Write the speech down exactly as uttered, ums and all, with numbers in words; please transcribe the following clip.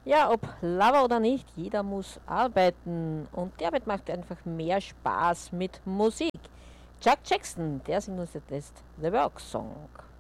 Ja, ob Lover oder nicht, jeder muss arbeiten. Und die Arbeit macht einfach mehr Spaß mit Musik. Chuck Jackson, der singt uns jetzt The Work Song.